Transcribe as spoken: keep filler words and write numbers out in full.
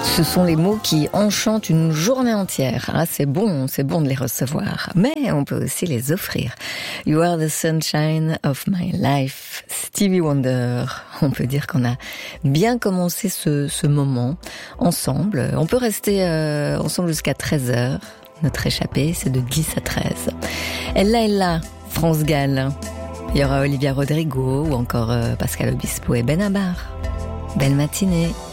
Ce sont les mots qui enchantent une journée entière. Ah, c'est bon, c'est bon de les recevoir. Mais on peut aussi les offrir. You are the sunshine of my life. Stevie Wonder. On peut dire qu'on a bien commencé ce, ce moment ensemble. On peut rester euh, ensemble jusqu'à treize heures. Notre échappée, c'est de dix à treize. Ella, Ella, France Gall. Il y aura Olivia Rodrigo ou encore euh, Pascal Obispo et Ben Abar. Belle matinée.